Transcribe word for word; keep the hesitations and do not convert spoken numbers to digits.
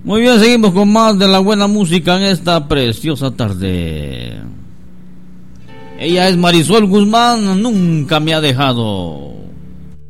Muy bien, seguimos con más de la buena música en esta preciosa tarde. Ella es Marisol Guzmán, nunca me ha dejado.